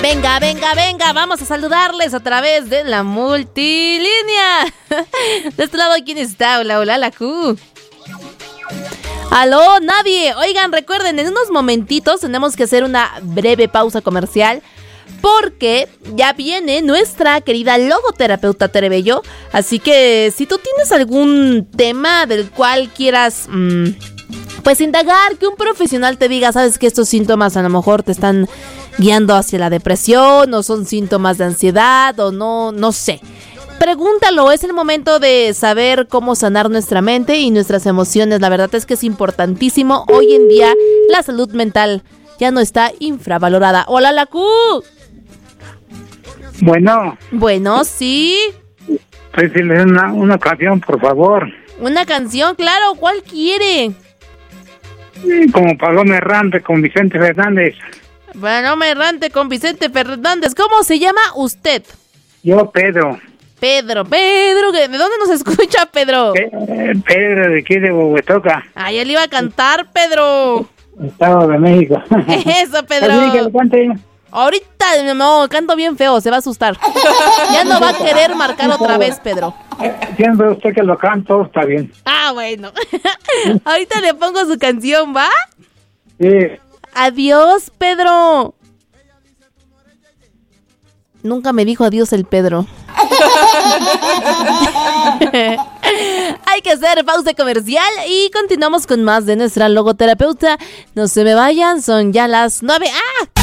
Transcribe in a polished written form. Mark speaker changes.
Speaker 1: Venga, venga, venga, vamos a saludarles a través de la multilínea. De este lado, ¿quién está? Hola, hola, la Q. Aló, nadie. Oigan, recuerden, en unos momentitos tenemos que hacer una breve pausa comercial porque ya viene nuestra querida logoterapeuta Terebello. Así que si tú tienes algún tema del cual quieras pues indagar, que un profesional te diga, sabes que estos síntomas a lo mejor te están guiando hacia la depresión o son síntomas de ansiedad o no sé. Pregúntalo, es el momento de saber cómo sanar nuestra mente y nuestras emociones. La verdad es que es importantísimo. Hoy en día la salud mental ya no está infravalorada. Hola, la Q. Bueno, sí.
Speaker 2: Decirle una canción, por favor.
Speaker 1: Una canción, claro. ¿Cuál quiere?
Speaker 2: Como Paloma Errante con Vicente Fernández.
Speaker 1: Paloma Errante con Vicente Fernández. ¿Cómo se llama usted?
Speaker 2: Yo, Pedro.
Speaker 1: Pedro, ¿de dónde nos escucha, Pedro?
Speaker 2: Pedro, de aquí de Huehuetoca.
Speaker 1: Ay, él iba a cantar, Pedro.
Speaker 2: Estado de México.
Speaker 1: Eso, Pedro.
Speaker 2: Así que le cante.
Speaker 1: Ahorita, no, canto bien feo, se va a asustar. Ya no va a querer marcar otra vez, Pedro.
Speaker 2: Siempre usted que lo canto, está bien.
Speaker 1: Ah, bueno. Ahorita le pongo su canción, ¿va?
Speaker 2: Sí.
Speaker 1: Adiós, Pedro. Nunca me dijo adiós el Pedro. Hay que hacer pausa comercial y continuamos con más de nuestra logoterapeuta. No se me vayan, son ya las 9. ¡Ah!